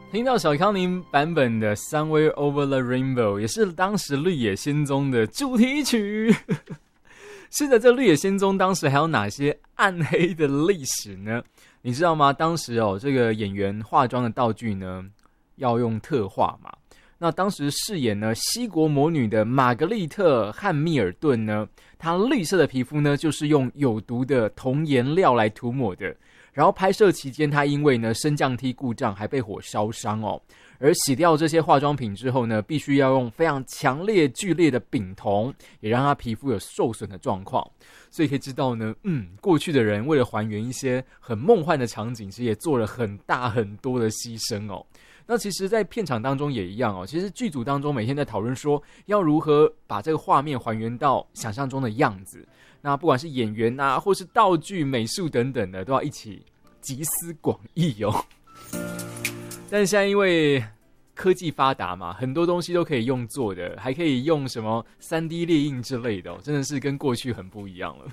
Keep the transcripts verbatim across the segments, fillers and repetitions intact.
听到小康宁版本的 Somewhere Over the Rainbow 也是当时绿野仙踪的主题曲。是的，这绿野仙踪当时还有哪些暗黑的历史呢？你知道吗？当时哦，这个演员化妆的道具呢要用特化嘛。那当时饰演呢西国魔女的玛格丽特·汉密尔顿呢，她绿色的皮肤呢就是用有毒的铜颜料来涂抹的。然后拍摄期间，她因为呢升降梯故障还被火烧伤哦。而洗掉这些化妆品之后呢，必须要用非常强烈剧烈的丙酮，也让她皮肤有受损的状况。所以可以知道呢，嗯，过去的人为了还原一些很梦幻的场景，其实也做了很大很多的牺牲哦。那其实在片场当中也一样哦，其实剧组当中每天在讨论说要如何把这个画面还原到想象中的样子。那不管是演员啊，或是道具、美术等等的，都要一起集思广益哦。但是现在因为科技发达嘛，很多东西都可以用做的，还可以用什么 三 D 列印之类的哦，真的是跟过去很不一样了。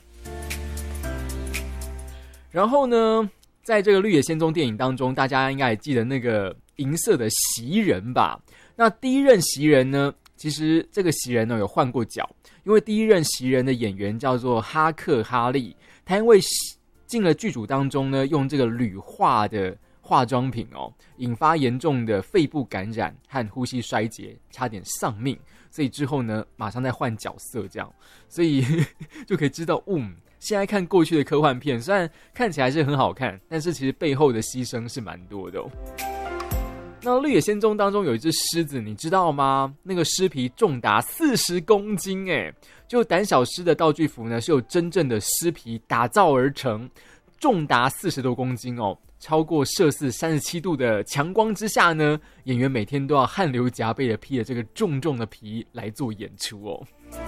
然后呢，在这个绿野仙踪电影当中，大家应该还记得那个银色的袭人吧？那第一任袭人呢，其实这个袭人呢有换过角，因为第一任袭人的演员叫做哈克哈利，他因为进了剧组当中呢，用这个铝化的化妆品哦，引发严重的肺部感染和呼吸衰竭，差点丧命。所以之后呢，马上再换角色这样，所以就可以知道，嗯，现在看过去的科幻片，虽然看起来是很好看，但是其实背后的牺牲是蛮多的哦。那绿野仙踪当中有一只狮子，你知道吗？那个狮皮重达四十公斤耶，就胆小狮的道具服呢，是由真正的狮皮打造而成，重达四十多公斤哦。超过摄氏三十七度的强光之下呢，演员每天都要汗流浃背的披着这个重重的皮来做演出哦。